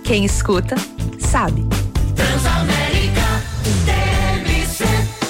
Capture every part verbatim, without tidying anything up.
Quem escuta, sabe. Transamérica T M C.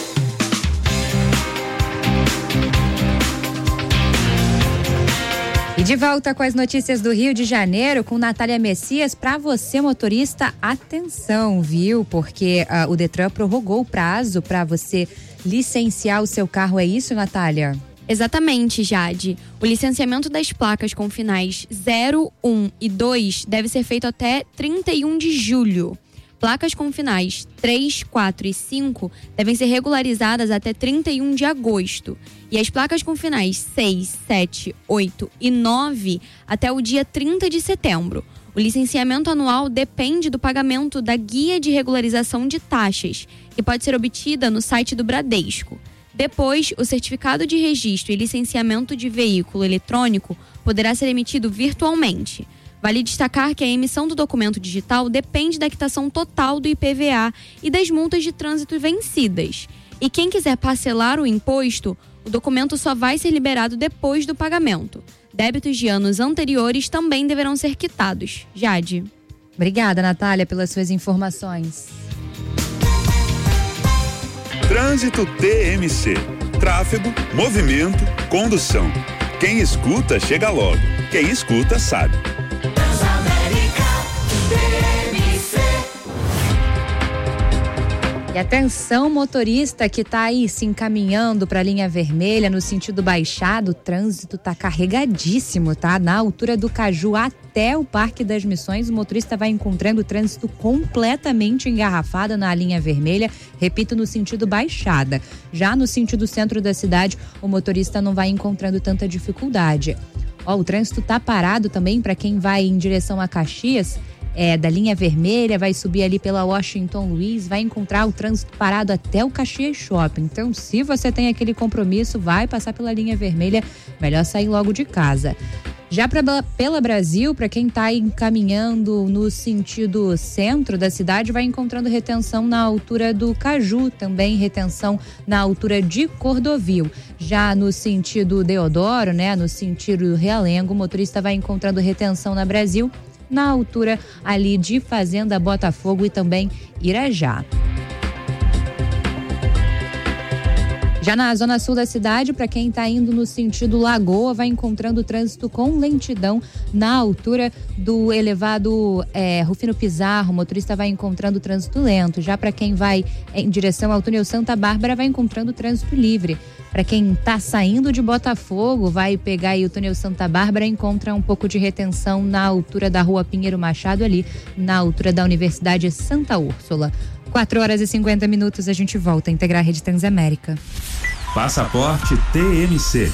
E de volta com as notícias do Rio de Janeiro, com Natália Messias. Para você, motorista, atenção, viu? Porque uh, o Detran prorrogou o prazo para você licenciar o seu carro. É isso, Natália? Exatamente, Jade. O licenciamento das placas com finais zero, um e dois deve ser feito até trinta e um de julho. Placas com finais três, quatro e cinco devem ser regularizadas até trinta e um de agosto. E as placas com finais seis, sete, oito e nove até o dia trinta de setembro. O licenciamento anual depende do pagamento da Guia de Regularização de Taxas, que pode ser obtida no site do Bradesco. Depois, o certificado de registro e licenciamento de veículo eletrônico poderá ser emitido virtualmente. Vale destacar que a emissão do documento digital depende da quitação total do I P V A e das multas de trânsito vencidas. E quem quiser parcelar o imposto, o documento só vai ser liberado depois do pagamento. Débitos de anos anteriores também deverão ser quitados. Jade. Obrigada, Natália, pelas suas informações. Trânsito T M C. Tráfego, movimento, condução. Quem escuta, chega logo. Quem escuta, sabe. E atenção, motorista que está aí se encaminhando para a linha vermelha no sentido baixado, o trânsito está carregadíssimo, tá? Na altura do Caju até o Parque das Missões, o motorista vai encontrando o trânsito completamente engarrafado na linha vermelha, repito, no sentido baixada. Já no sentido centro da cidade, o motorista não vai encontrando tanta dificuldade. Ó, o trânsito tá parado também para quem vai em direção a Caxias. É, da linha vermelha, vai subir ali pela Washington Luiz, vai encontrar o trânsito parado até o Caxias Shopping. Então, se você tem aquele compromisso, vai passar pela linha vermelha, melhor sair logo de casa. Já pra, pela Brasil, para quem está encaminhando no sentido centro da cidade, vai encontrando retenção na altura do Caju, também retenção na altura de Cordovil. Já no sentido Deodoro, né, no sentido Realengo, o motorista vai encontrando retenção na Brasil, na altura ali de Fazenda Botafogo e também Irajá. Já na zona sul da cidade, para quem está indo no sentido Lagoa, vai encontrando trânsito com lentidão na altura do elevado é, Rufino Pizarro. O motorista vai encontrando trânsito lento. Já para quem vai em direção ao túnel Santa Bárbara, vai encontrando trânsito livre. Para quem está saindo de Botafogo, vai pegar aí o túnel Santa Bárbara, encontra um pouco de retenção na altura da rua Pinheiro Machado, ali na altura da Universidade Santa Úrsula. quatro horas e cinquenta minutos, a gente volta a integrar a Rede Transamérica. Passaporte T M C.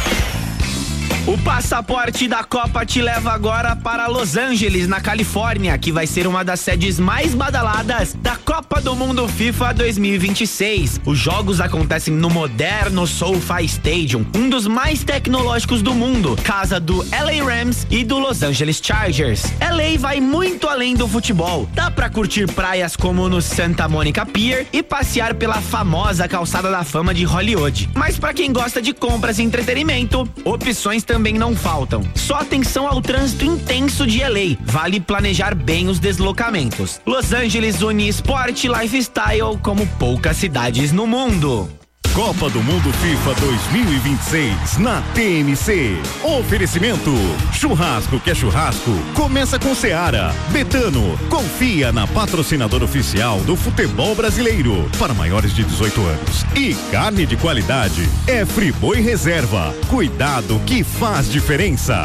O passaporte da Copa te leva agora para Los Angeles, na Califórnia, que vai ser uma das sedes mais badaladas da Copa do Mundo FIFA dois mil e vinte e seis. Os jogos acontecem no moderno SoFi Stadium, um dos mais tecnológicos do mundo, casa do L A Rams e do Los Angeles Chargers. L A vai muito além do futebol. Dá pra curtir praias como no Santa Monica Pier e passear pela famosa calçada da fama de Hollywood. Mas pra quem gosta de compras e entretenimento, opções também não faltam. Só atenção ao trânsito intenso de L A. Vale planejar bem os deslocamentos. Los Angeles une esporte e lifestyle como poucas cidades no mundo. Copa do Mundo FIFA dois mil e vinte e seis na T M C. Oferecimento: churrasco que é churrasco, começa com Seara. Betano, confia na patrocinadora oficial do futebol brasileiro para maiores de dezoito anos. E carne de qualidade é Friboi Reserva. Cuidado que faz diferença.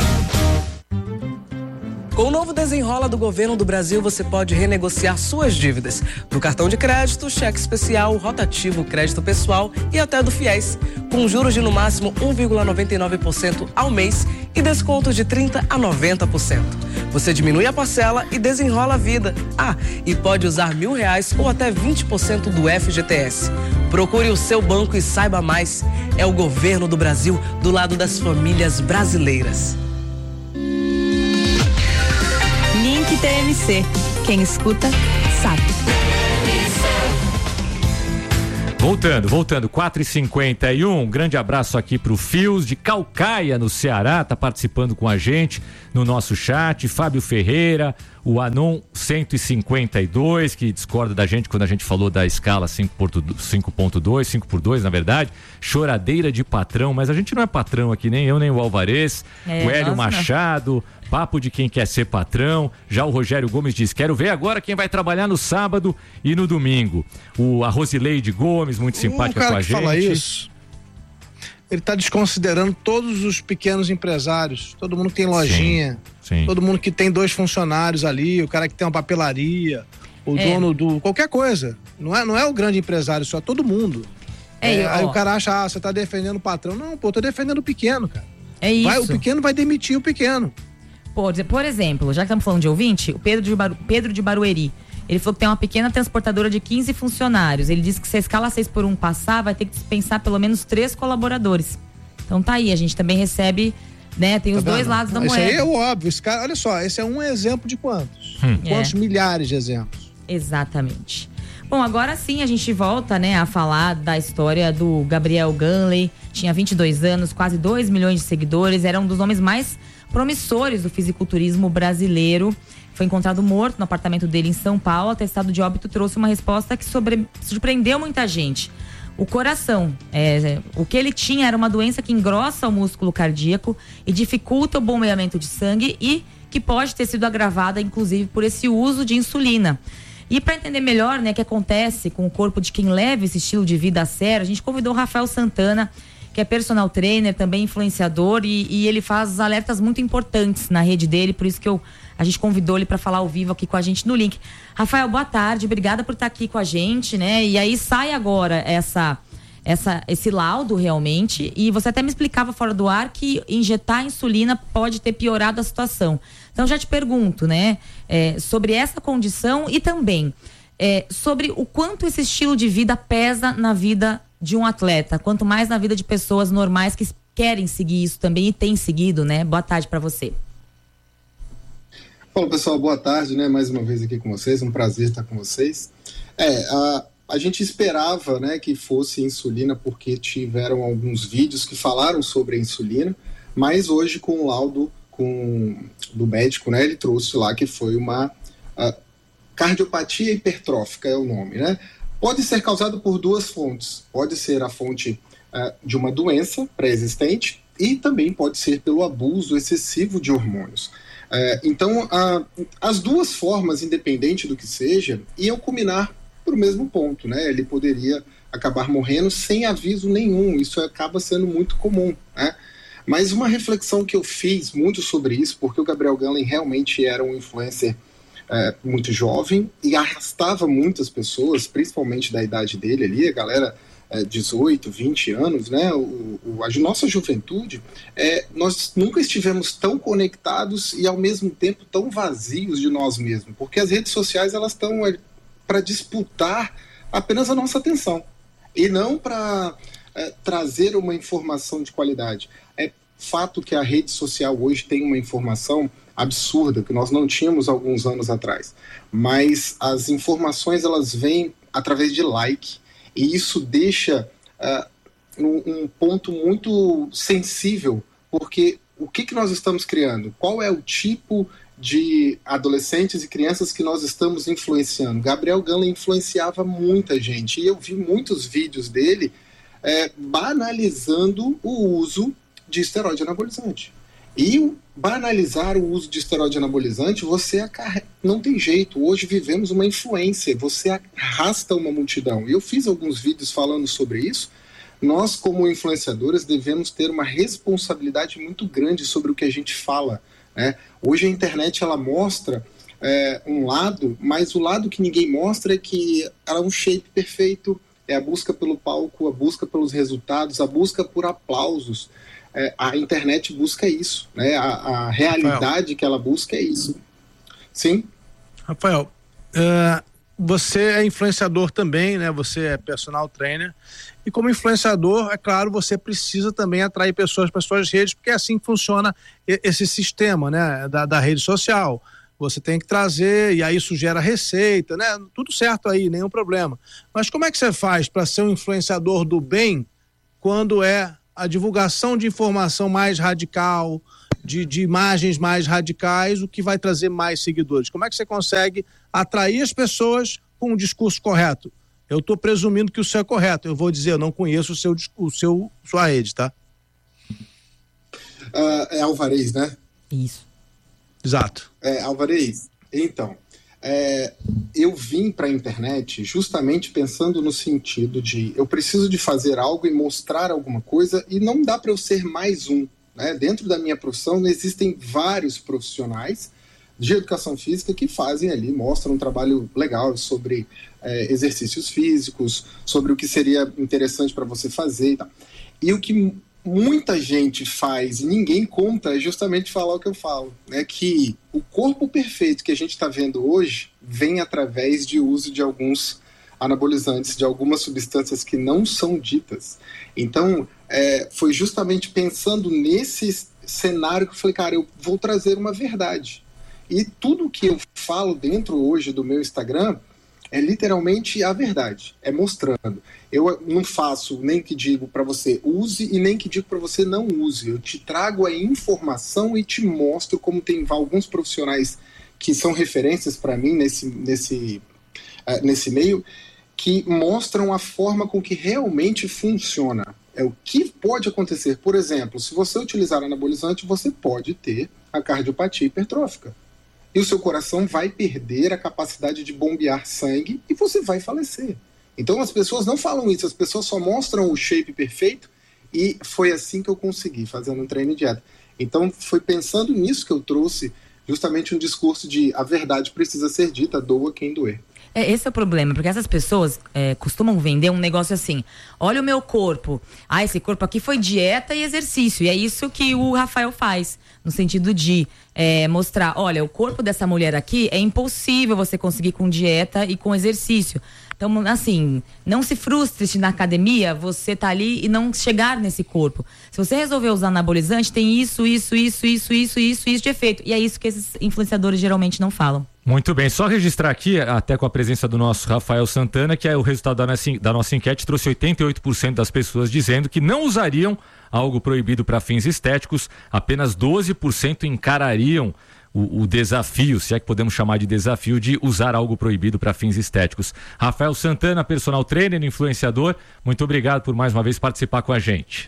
Com o novo Desenrola do Governo do Brasil, você pode renegociar suas dívidas do cartão de crédito, cheque especial, rotativo, crédito pessoal e até do FIES, com juros de no máximo um vírgula noventa e nove por cento ao mês e descontos de trinta por cento a noventa por cento. Você diminui a parcela e desenrola a vida. Ah, e pode usar mil reais ou até vinte por cento do F G T S. Procure o seu banco e saiba mais. É o Governo do Brasil do lado das famílias brasileiras. T M C. Quem escuta, sabe. Voltando, voltando, quatro e cinquenta e um, um grande abraço aqui pro Fios de Calcaia, no Ceará, tá participando com a gente no nosso chat, Fábio Ferreira, o Anon cento e cinquenta e dois, que discorda da gente quando a gente falou da escala cinco ponto dois, cinco por dois, na verdade, choradeira de patrão, mas a gente não é patrão aqui, nem eu, nem o Alvarez, é, o Hélio Machado, não. Papo de quem quer ser patrão. Já o Rogério Gomes diz, quero ver agora quem vai trabalhar no sábado e no domingo. O, a Rosileide Gomes, muito simpática com a gente. Fala isso, ele está desconsiderando todos os pequenos empresários, todo mundo que tem lojinha, sim, sim. todo mundo que tem dois funcionários ali, o cara que tem uma papelaria, o é. dono do... qualquer coisa. Não é, não é o grande empresário só, todo mundo. É, é, aí ó, o cara acha, ah, você está defendendo o patrão. Não, pô, eu tô defendendo o pequeno, cara. É isso. Vai, o pequeno vai demitir o pequeno. Por, por exemplo, já que estamos falando de ouvinte, o Pedro de, Baru, Pedro de Barueri, ele falou que tem uma pequena transportadora de quinze funcionários. Ele disse que se a escala seis por um passar, vai ter que dispensar pelo menos três colaboradores. Então tá aí, a gente também recebe, né, tem tá os vendo? dois lados da Isso moeda. Isso aí é óbvio, esse cara, olha só, esse é um exemplo de quantos? Hum. Quantos é. milhares de exemplos? Exatamente. Bom, agora sim a gente volta, né, a falar da história do Gabriel Ganley. Tinha vinte e dois anos, quase dois milhões de seguidores, era um dos nomes mais promissores do fisiculturismo brasileiro. Foi encontrado morto no apartamento dele em São Paulo. O atestado de óbito trouxe uma resposta que sobre... surpreendeu muita gente. O coração, é, o que ele tinha era uma doença que engrossa o músculo cardíaco e dificulta o bombeamento de sangue e que pode ter sido agravada, inclusive, por esse uso de insulina. E para entender melhor, né, o que acontece com o corpo de quem leva esse estilo de vida a sério, a gente convidou o Rafael Santana, que é personal trainer, também influenciador, e, e ele faz alertas muito importantes na rede dele, por isso que eu, a gente convidou ele para falar ao vivo aqui com a gente no link. Rafael, boa tarde, obrigada por estar aqui com a gente, né? E aí sai agora essa, essa, esse laudo realmente, e você até me explicava fora do ar que injetar insulina pode ter piorado a situação. Então já te pergunto, né, é, sobre essa condição e também é, sobre o quanto esse estilo de vida pesa na vida de um atleta, quanto mais na vida de pessoas normais que querem seguir isso também e têm seguido, né? Boa tarde para você. Bom, pessoal, boa tarde, né? Mais uma vez aqui com vocês, um prazer estar com vocês. É, a, a gente esperava, né, que fosse insulina porque tiveram alguns vídeos que falaram sobre a insulina, mas hoje com o laudo com, do médico, né, ele trouxe lá que foi uma a, cardiopatia hipertrófica, é o nome, né? Pode ser causado por duas fontes. Pode ser a fonte uh, de uma doença pré-existente e também pode ser pelo abuso excessivo de hormônios. Uh, então, uh, as duas formas, independente do que seja, iam culminar para o mesmo ponto, né? Ele poderia acabar morrendo sem aviso nenhum. Isso acaba sendo muito comum, né? Mas uma reflexão que eu fiz muito sobre isso, porque o Gabriel Ganley realmente era um influencer É, muito jovem e arrastava muitas pessoas, principalmente da idade dele ali, a galera é, dezoito, vinte anos, né? O, o, a nossa juventude, é, nós nunca estivemos tão conectados e ao mesmo tempo tão vazios de nós mesmos, porque as redes sociais elas estão é, para disputar apenas a nossa atenção e não para é, trazer uma informação de qualidade. É fato que a rede social hoje tem uma informação absurda, que nós não tínhamos alguns anos atrás, mas as informações elas vêm através de like, e isso deixa uh, um, um ponto muito sensível, porque o que, que nós estamos criando? Qual é o tipo de adolescentes e crianças que nós estamos influenciando? Gabriel Ganley influenciava muita gente, e eu vi muitos vídeos dele é, banalizando o uso de esteroide anabolizante. E banalizar o uso de esteroide anabolizante, você acarre... não tem jeito. Hoje vivemos uma influência, você arrasta uma multidão. E eu fiz alguns vídeos falando sobre isso. Nós, como influenciadores, devemos ter uma responsabilidade muito grande sobre o que a gente fala, né? Hoje a internet ela mostra é, um lado, mas o lado que ninguém mostra é que ela é um shape perfeito, é a busca pelo palco, a busca pelos resultados, a busca por aplausos. É, a internet busca isso, né? A, a realidade Rafael. que ela busca é isso. Sim? Rafael, uh, você é influenciador também, né? Você é personal trainer. E como influenciador, é claro, você precisa também atrair pessoas para suas redes, porque é assim que funciona esse sistema, né? Da, da rede social. Você tem que trazer, e aí isso gera receita, né? Tudo certo aí, nenhum problema. Mas como é que você faz para ser um influenciador do bem quando é a divulgação de informação mais radical, de, de imagens mais radicais, o que vai trazer mais seguidores? Como é que você consegue atrair as pessoas com um discurso correto? Eu estou presumindo que o seu é correto. Eu vou dizer, eu não conheço o seu, o seu sua rede, tá? Uh, é Alvarez, né? Isso. Exato. É, Alvarez, então, é, eu vim para a internet justamente pensando no sentido de eu preciso de fazer algo e mostrar alguma coisa e não dá para eu ser mais um. Né? Dentro da minha profissão existem vários profissionais de educação física que fazem ali, mostram um trabalho legal sobre é, exercícios físicos, sobre o que seria interessante para você fazer e tal. E o que muita gente faz e ninguém conta é justamente falar o que eu falo, né? Que o corpo perfeito que a gente está vendo hoje vem através de uso de alguns anabolizantes, de algumas substâncias que não são ditas. Então, é, foi justamente pensando nesse cenário que eu falei, cara, eu vou trazer uma verdade. E tudo que eu falo dentro hoje do meu Instagram é literalmente a verdade, é mostrando. Eu não faço nem que digo para você use e nem que digo para você não use. Eu te trago a informação e te mostro como tem alguns profissionais que são referências para mim nesse, nesse, uh, nesse meio, que mostram a forma com que realmente funciona. É o que pode acontecer. Por exemplo, se você utilizar anabolizante, você pode ter a cardiopatia hipertrófica. E o seu coração vai perder a capacidade de bombear sangue e você vai falecer. Então as pessoas não falam isso, as pessoas só mostram o shape perfeito e foi assim que eu consegui, fazendo um treino e dieta. Então foi pensando nisso que eu trouxe justamente um discurso de a verdade precisa ser dita, doa quem doer. É, esse é o problema, porque essas pessoas é, costumam vender um negócio assim, olha o meu corpo, ah, esse corpo aqui foi dieta e exercício, e é isso que o Rafael faz, no sentido de é, mostrar, olha, o corpo dessa mulher aqui é impossível você conseguir com dieta e com exercício. Então, assim, não se frustre se na academia você tá ali e não chegar nesse corpo. Se você resolver usar anabolizante, tem isso, isso, isso, isso, isso, isso, isso de efeito. E é isso que esses influenciadores geralmente não falam. Muito bem, só registrar aqui, até com a presença do nosso Rafael Santana, que é o resultado da nossa, da nossa enquete, trouxe oitenta e oito por cento das pessoas dizendo que não usariam algo proibido para fins estéticos, apenas doze por cento encarariam o, o desafio, se é que podemos chamar de desafio, de usar algo proibido para fins estéticos. Rafael Santana, personal trainer, influenciador, muito obrigado por mais uma vez participar com a gente.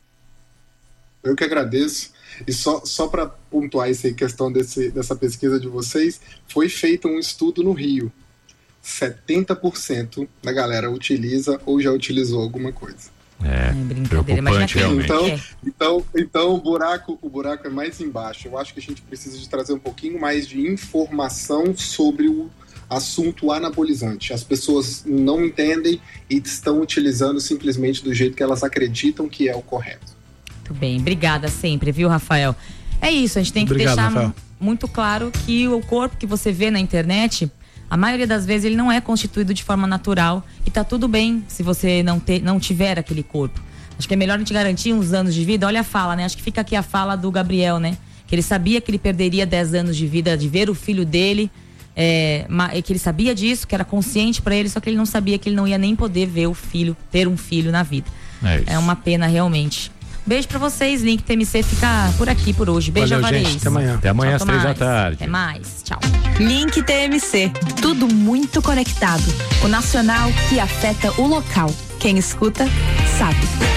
Eu que agradeço. E só, só para pontuar essa questão desse, dessa pesquisa de vocês, foi feito um estudo no Rio. setenta por cento da galera utiliza ou já utilizou alguma coisa. É, preocupante realmente. Então, é. então, então o, buraco, o buraco é mais embaixo. Eu acho que a gente precisa de trazer um pouquinho mais de informação sobre o assunto anabolizante. As pessoas não entendem e estão utilizando simplesmente do jeito que elas acreditam que é o correto. Muito bem, obrigada sempre, viu, Rafael? É isso, a gente tem que Obrigado, deixar Rafael. muito claro que o corpo que você vê na internet, a maioria das vezes ele não é constituído de forma natural e tá tudo bem se você não, ter, não tiver aquele corpo. Acho que é melhor a gente garantir uns anos de vida. Olha a fala, né? Acho que fica aqui a fala do Gabriel, né? Que ele sabia que ele perderia dez anos de vida de ver o filho dele, é, que ele sabia disso, que era consciente para ele, só que ele não sabia que ele não ia nem poder ver o filho, ter um filho na vida. É, isso. É uma pena realmente. Beijo pra vocês, Link T M C fica por aqui por hoje. Beijo, Valeu, Alvarez. Gente, até amanhã. Até amanhã às três da tarde. Até mais, tchau. Link T M C, tudo muito conectado. O nacional que afeta o local. Quem escuta, sabe.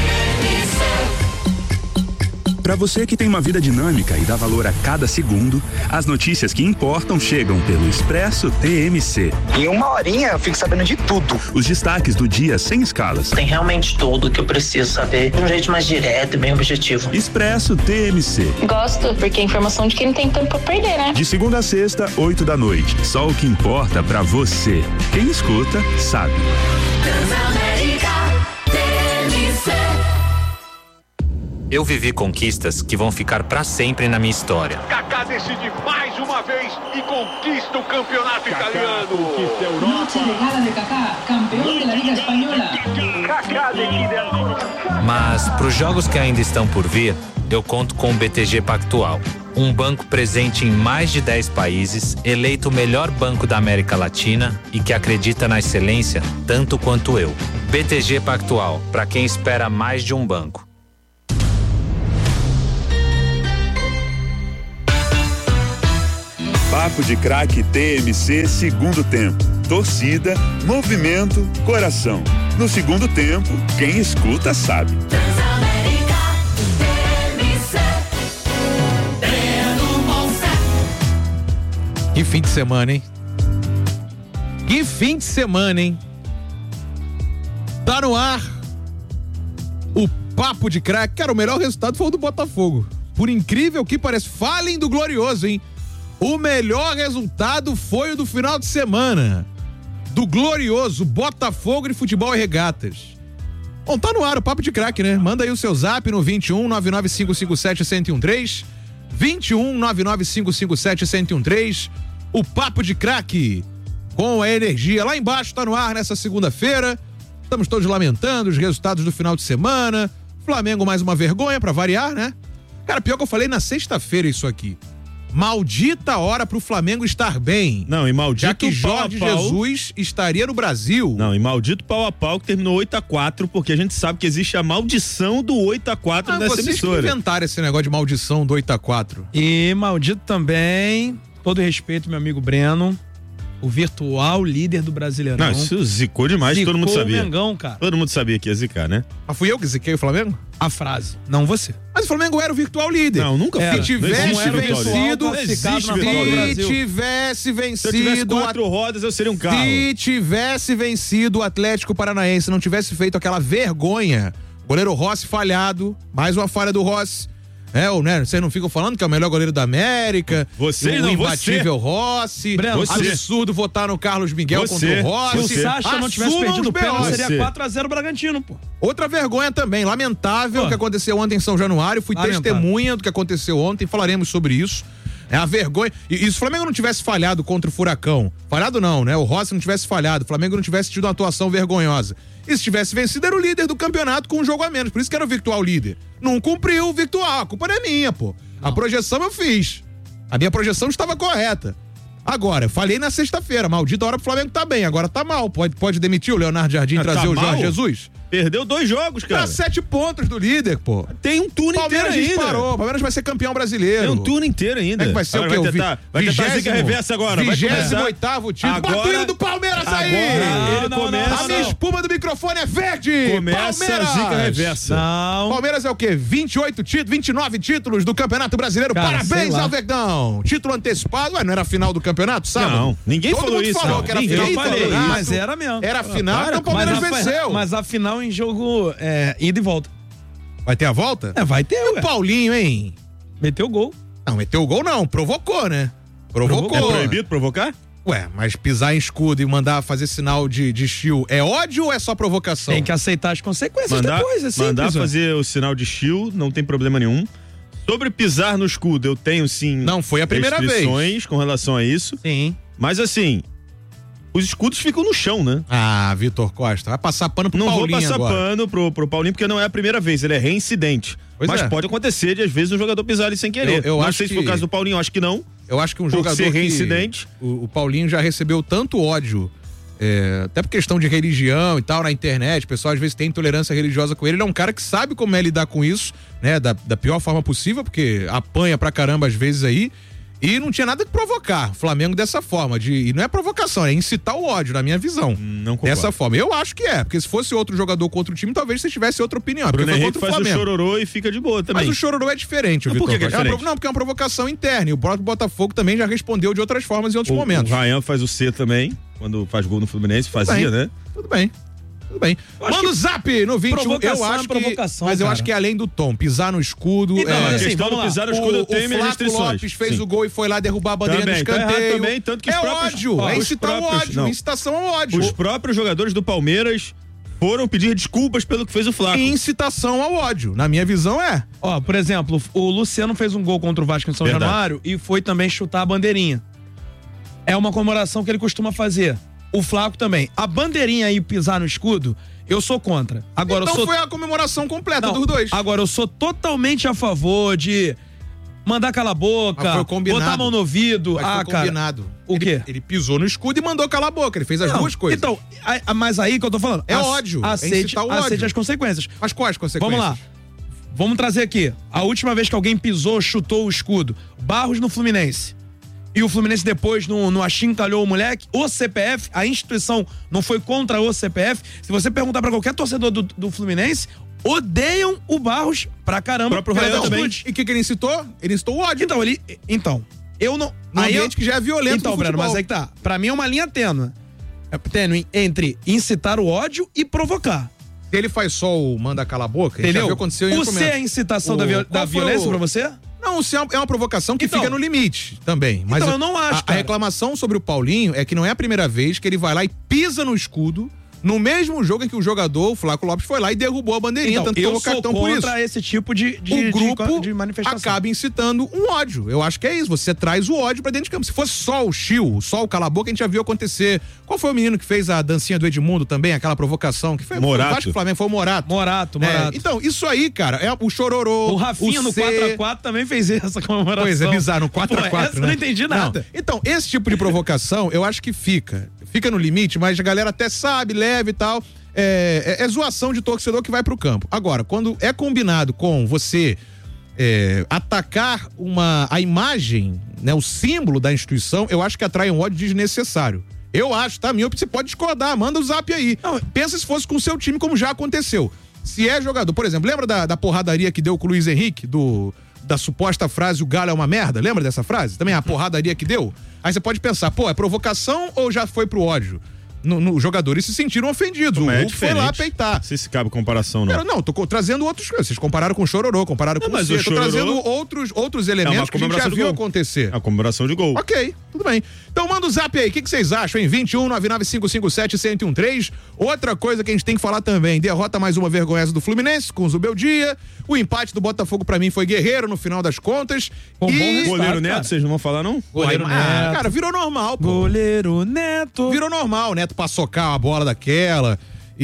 Para você que tem uma vida dinâmica e dá valor a cada segundo, as notícias que importam chegam pelo Expresso T M C. Em uma horinha eu fico sabendo de tudo. Os destaques do dia sem escalas. Tem realmente tudo que eu preciso saber de um jeito mais direto e bem objetivo. Expresso T M C. Gosto, porque é informação de quem não tem tempo pra perder, né? De segunda a sexta, oito da noite. Só o que importa pra você. Quem escuta, sabe. Eu vivi conquistas que vão ficar pra sempre na minha história. Kaká decide mais uma vez e conquista o campeonato Kaká italiano. Conquista a Europa. Noche chegada de Kaká, campeão da Liga Espanhola. Kaká decide. Mas pros jogos que ainda estão por vir, eu conto com o B T G Pactual. Um banco presente em mais de dez países, eleito o melhor banco da América Latina e que acredita na excelência tanto quanto eu. B T G Pactual, para quem espera mais de um banco. Papo de Craque T M C segundo tempo. Torcida, movimento, coração. No segundo tempo, quem escuta sabe. Transamérica, T M C. Breno Monstro. Que fim de semana, hein? Que fim de semana, hein? Tá no ar o Papo de Craque. Cara, o melhor resultado foi o do Botafogo. Por incrível que pareça, falem do glorioso, hein? O melhor resultado foi o do final de semana. Do glorioso Botafogo de Futebol e Regatas. Bom, tá no ar o Papo de Craque, né? Manda aí o seu zap no vinte e um, nove nove cinco cinco sete, um zero um três. vinte e um, nove nove cinco cinco sete, um zero um três. O Papo de Craque com a energia lá embaixo, tá no ar nessa segunda-feira. Estamos todos lamentando os resultados do final de semana. Flamengo mais uma vergonha pra variar, né? Cara, pior que eu falei na sexta-feira isso aqui. Maldita hora pro Flamengo estar bem. Não, e maldito já que Jorge pau a pau. Jesus estaria no Brasil. Não, e maldito pau a pau que terminou oito a quatro, porque a gente sabe que existe a maldição do oito a quatro Ah, nessa vocês emissora. que inventaram esse negócio de maldição do oito a quatro. E maldito também, todo respeito, meu amigo Breno, o virtual líder do Brasileirão. Não, isso zicou demais, Zicou todo mundo sabia. o Mengão, cara. Todo mundo sabia que ia zicar, né? Mas fui eu que ziquei o Flamengo? A frase, não você. Mas o Flamengo era o virtual líder. Não, nunca Se foi. tivesse Não existe vencido, virtual. Não existe virtual no se Brasil. tivesse vencido, Se eu tivesse quatro rodas, eu seria um carro. Se tivesse vencido o Atlético Paranaense, não tivesse feito aquela vergonha, goleiro Rossi falhado, mais uma falha do Rossi. É, o, né? Vocês não ficam falando que é o melhor goleiro da América. Você o não, imbatível você. Rossi. Breno, você. Absurdo votar no Carlos Miguel Você. contra o Rossi. Se o Sacha não tivesse Assumam perdido o os pênalti, B Os. seria quatro a zero Bragantino, pô. Outra vergonha também, lamentável, Pô. que aconteceu ontem em São Januário. Fui Lamentável. testemunha do que aconteceu ontem, falaremos sobre isso. É a vergonha. E, e se o Flamengo não tivesse falhado contra o Furacão, falhado não, né? O Rossi não tivesse falhado, o Flamengo não tivesse tido uma atuação vergonhosa. E se tivesse vencido, era o líder do campeonato com um jogo a menos. Por isso que era o virtual líder. Não cumpriu o virtual. A culpa não é minha, pô. A projeção eu fiz. A minha projeção estava correta. Agora, eu falei na sexta-feira, maldita hora pro Flamengo tá bem, agora tá mal. Pode, pode demitir o Leonardo Jardim e Ah, trazer tá o Jorge mal? Jesus? Perdeu dois jogos, cara. Tá sete pontos do líder, pô. Tem um turno Palmeiras inteiro ainda. disparou, o Palmeiras vai ser campeão brasileiro. Tem um turno inteiro ainda. É que vai ser Agora o quê? vai O vi- tentar, vai tentar zica vigésimo- reversa agora. Vai vigésimo começar. oitavo título. Agora- Batendo do Palmeiras aí! Agora ele não, começa. A minha espuma do microfone é verde! Começa Palmeiras! a zica reversa. Não. Palmeiras é o quê? vinte e oito títulos, vinte e nove títulos do Campeonato Brasileiro. Cara, sei Parabéns lá. ao Verdão! Título antecipado. Ué, não era a final do campeonato, sábado? Não, ninguém Todo falou mundo isso, falou não. que era Ninguém final do falou campeonato. Mas era mesmo. Era a final, para, então o Palmeiras mas, a, venceu. mas a final em jogo é, ida e volta. Vai ter a volta? É, vai ter, E ué. o Paulinho, hein? Meteu gol. Não, meteu o gol não, provocou, né? Provocou. É proibido provocar? Ué, mas pisar em escudo e mandar fazer sinal de, de chill é ódio ou é só provocação? Tem que aceitar as consequências Mandar, depois, é simples. mandar ué. fazer o sinal de shield, não tem problema nenhum. Sobre pisar no escudo, eu tenho sim. Não foi a primeira vez. restrições com relação a isso. Sim. Mas assim, os escudos ficam no chão, né? Ah, Vitor Costa, vai passar pano pro Não Paulinho vou passar agora. pano pro, pro Paulinho, porque não é a primeira vez, ele é reincidente. Pois Mas é. pode acontecer de, às vezes, o jogador pisar ali sem querer. Eu- eu não acho sei se que- for o caso do Paulinho, eu acho que não. Eu acho que um Por jogador ser que- reincidente. O, o Paulinho já recebeu tanto ódio, é, até por questão de religião e tal, na internet, o pessoal às vezes tem intolerância religiosa com ele, ele é um cara que sabe como é lidar com isso, né, da, da pior forma possível, porque apanha pra caramba às vezes aí, e não tinha nada que provocar o Flamengo dessa forma, de, e não é provocação, é incitar o ódio, na minha visão. Não concordo. Dessa forma. Eu acho que é, porque se fosse outro jogador contra o time, talvez você tivesse outra opinião, porque Bruno foi Henrique contra o faz o Flamengo. chororô e fica de boa também. Mas o chororô é diferente, o Mas por Vitor que que é Costa. uma diferente? provo- Não, porque é uma provocação interna, e o próprio Botafogo também já respondeu de outras formas em outros O, momentos. o Ryan faz o C também, quando faz gol no Fluminense, fazia, bem. né? Tudo bem. Tudo bem. Manda o zap no vinte e um. Eu provocação acho é que, provocação, mas eu cara. acho que é além do tom, pisar no escudo. Então, é, mas a assim, questão vamos do lá. pisar no escudo eu tenho o minhas Flávio restrições. Lopes fez Sim. o gol e foi lá derrubar a bandeira Também, do tá errado escanteio. também, tanto que os é próprios- ódio, ó, é os incitar o próprios- ódio, não. incitação ao ódio. Os próprios jogadores do Palmeiras foram pedir desculpas pelo que fez o Flaco. Incitação ao ódio, na minha visão é. Ó, por exemplo, o Luciano fez um gol contra o Vasco em São Verdade. Januário e foi também chutar a bandeirinha. É uma comemoração que ele costuma fazer. O Flaco também. A bandeirinha aí pisar no escudo, eu sou contra. Agora Então eu sou foi a comemoração completa Não, dos dois. Agora eu sou totalmente a favor de mandar calar a boca, Mas foi combinado. botar a mão no ouvido. Mas ah, foi cara. combinado. O ele, quê? Ele pisou no escudo e mandou calar a boca. Ele fez as Não, duas coisas. Então, a- a- mas aí que eu tô falando. É ace- ódio, é Aceite, incitar o aceite ódio. as consequências. Mas quais consequências? Vamos lá. Vamos trazer aqui. A última vez que alguém pisou, chutou o escudo. Barros no Fluminense. e o Fluminense depois não, não achincalhou o moleque, o C P F, a instituição não foi contra o C P F. Se você perguntar pra qualquer torcedor do, do Fluminense, odeiam o Barros pra caramba. O próprio Rael também. E o que, que ele incitou? Ele incitou o ódio. Então, ele. Então, eu não. No aí ambiente eu, que já é violento. Então, Breno, mas aí que tá. Pra mim é uma linha tênue. É tênue entre incitar o ódio e provocar. Se ele faz só o manda cala a boca, entendeu? Já viu acontecer em o C é a incitação o, da, viol, da violência o... pra você? Não, o C é uma provocação que então, fica no limite também. Mas então, eu, eu não acho, a, a reclamação sobre o Paulinho é que não é a primeira vez que ele vai lá e pisa no escudo no mesmo jogo em que o jogador, o Flávio Lopes, foi lá e derrubou a bandeirinha, então, tanto que eu tomou sou cartão por isso. Contra esse tipo de, de, o grupo de, de manifestação. Acaba incitando um ódio. Eu acho que é isso. Você traz o ódio pra dentro de campo. Se fosse só o Chil, só o cala-boca, a gente já viu acontecer. Qual foi o menino que fez a dancinha do Edmundo também, aquela provocação? Que foi, Morato. Foi, acho que o Flamengo foi o Morato. Morato, Morato. É, então, isso aí, cara, é o chororô. O Rafinha o no C... quatro a quatro também fez essa comemoração. Pois é, bizarro, no quatro a quatro, Pô, essa né? eu não entendi nada. Não. Então, esse tipo de provocação, eu acho que fica. Fica no limite, mas a galera até sabe, leve e tal. É, é, é zoação de torcedor que vai pro campo. Agora, quando é combinado com você é, atacar uma, a imagem, né, o símbolo da instituição, eu acho que atrai um ódio desnecessário. Eu acho, tá? Minha opinião, você pode discordar, manda o zap aí. Não, pensa se fosse com o seu time, como já aconteceu. Se é jogador, por exemplo, lembra da, da porradaria que deu com o Luiz Henrique, do, da suposta frase, o Galo é uma merda? Lembra dessa frase? Também a porradaria que deu? Aí você pode pensar, pô, é provocação ou já foi pro ódio? No, no, os jogadores se sentiram ofendidos. Mas o é Hulk foi lá peitar. Não sei se cabe comparação, não. Cara, não, tô trazendo outros coisas. Vocês compararam com o Chororô, compararam com não, mas o C. o Tô Chororô... trazendo outros, outros elementos é que a gente já viu gol. acontecer. É a comemoração de gol. Ok, tudo bem. Então manda o zap aí. O que, que vocês acham, hein? vinte e um, nove nove cinco cinco sete, um zero um três. Outra coisa que a gente tem que falar também. Derrota mais uma vergonhosa do Fluminense com o Zubeldia. O empate do Botafogo pra mim foi guerreiro no final das contas. Bom, e... bom goleiro Neto, cara. Vocês não vão falar, não? Goleiro Neto. Ah, cara, virou normal, pô. Goleiro Neto. Virou normal. O Neto pra socar uma bola daquela.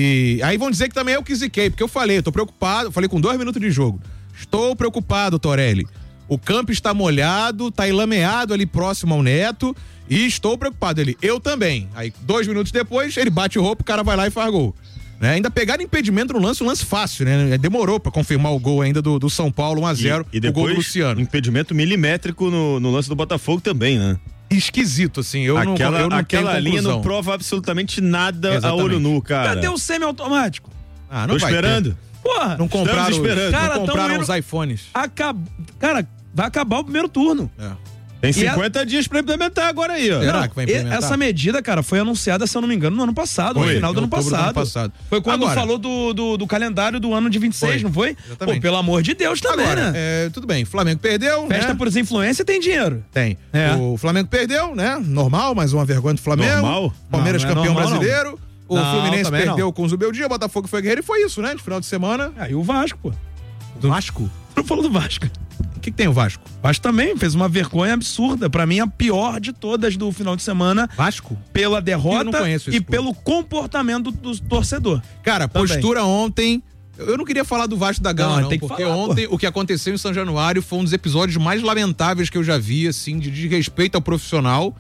E aí vão dizer que também eu que ziquei, porque eu falei, eu tô preocupado, eu falei com dois minutos de jogo. Estou preocupado, Torelli. O campo está molhado, tá enlameado ali próximo ao Neto e estou preocupado. Ele, eu também. Aí, dois minutos depois, ele bate o roupa, o cara vai lá e faz gol. Né? Ainda pegaram impedimento no lance, um lance fácil, né? Demorou pra confirmar o gol ainda do, do São Paulo, um a zero, e, e depois, o gol do Luciano. Impedimento milimétrico no, no lance do Botafogo também, né? Esquisito, assim, eu aquela, não, eu não aquela tenho linha conclusão. não prova absolutamente nada. Exatamente. A olho nu, cara. Cadê o semi-automático? Ah, não Tô vai esperando. Ter. Porra, não compraram, esperando. Cara, não compraram indo... os iPhones. Acab... Cara, vai acabar o primeiro turno. É. Tem cinquenta a... dias pra implementar agora aí, ó. Será que vai implementar? Essa medida, cara, foi anunciada, se eu não me engano, no ano passado, foi, no final do ano, passado. do ano passado. Foi quando agora, falou do, do, do calendário do ano de vinte e seis, foi. Não foi? Exatamente. Pô, pelo amor de Deus também, agora, né? É, tudo bem, Flamengo perdeu, Festa né? por desinfluência tem dinheiro. Tem. É. O Flamengo perdeu, né? Normal, mais uma vergonha do Flamengo. Normal? Palmeiras não, não é campeão normal, brasileiro. Não. O Não, Fluminense perdeu não. com o Zubeldia, o Botafogo foi guerreiro e foi isso, né? De final de semana. Aí o Vasco, pô. O Vasco? Eu falo do Vasco. O que, que tem o Vasco? O Vasco também fez uma vergonha absurda. Pra mim, a pior de todas do final de semana. Vasco? Pela derrota Eu não conheço esse e clube. pelo comportamento do torcedor. Cara, Também. postura ontem. Eu não queria falar do Vasco da Gama, Não, não, tem que porque falar, ontem pô. o que aconteceu em São Januário foi um dos episódios mais lamentáveis que eu já vi, assim, de desrespeito ao profissional.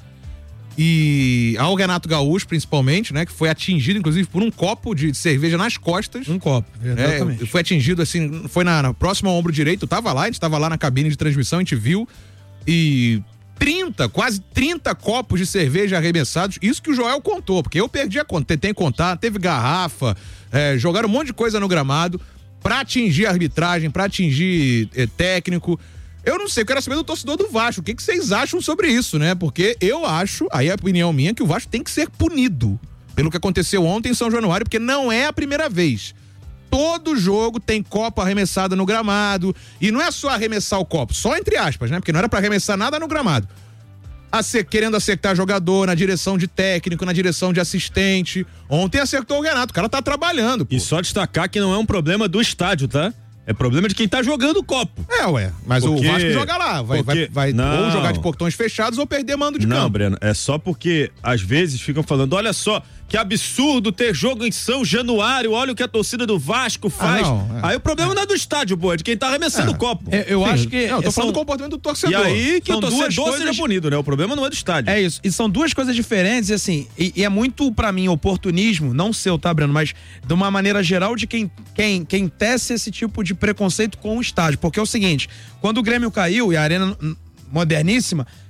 E ao Renato Gaúcho, principalmente, né? Que foi atingido, inclusive, por um copo de cerveja nas costas. Um copo, exatamente. É, foi atingido, assim, foi na, na próxima ao ombro direito. Eu tava lá, a gente tava lá na cabine de transmissão, a gente viu. E trinta, quase trinta copos de cerveja arremessados. Isso que o Joel contou, porque eu perdi a conta. Tentei contar, teve garrafa, é, jogaram um monte de coisa no gramado pra atingir a arbitragem, pra atingir é, técnico. Eu não sei, eu quero saber do torcedor do Vasco. O que, que vocês acham sobre isso, né? Porque eu acho, aí é a opinião minha, que o Vasco tem que ser punido pelo que aconteceu ontem em São Januário, porque não é a primeira vez. Todo jogo tem copo arremessado no gramado. E não é só arremessar o copo, só entre aspas, né? Porque não era pra arremessar nada no gramado. Acer, querendo acertar jogador na direção de técnico, na direção de assistente. Ontem acertou o Renato, o cara tá trabalhando. Pô. E só destacar que não é um problema do estádio, tá? É problema de quem tá jogando o copo. É, ué. Mas porque, o Vasco joga lá. Vai, porque, vai, vai ou jogar de portões fechados ou perder mando de não, campo. Não, Breno, é só porque às vezes ficam falando, olha só, que absurdo ter jogo em São Januário, olha o que a torcida do Vasco faz. Ah, não, é, Aí o problema é. não é do estádio, pô, é de quem tá arremessando o é. copo. É, eu Sim, acho que... Não, eu tô são, falando do comportamento do torcedor. E aí que são o torcedor duas coisas, seja punido, né? O problema não é do estádio. É isso. E são duas coisas diferentes, assim, e, e é muito, pra mim, oportunismo, não seu, tá, Breno, mas de uma maneira geral de quem, quem, quem tece esse tipo de preconceito com o estádio. Porque é o seguinte, quando o Grêmio caiu e a Arena Moderníssima,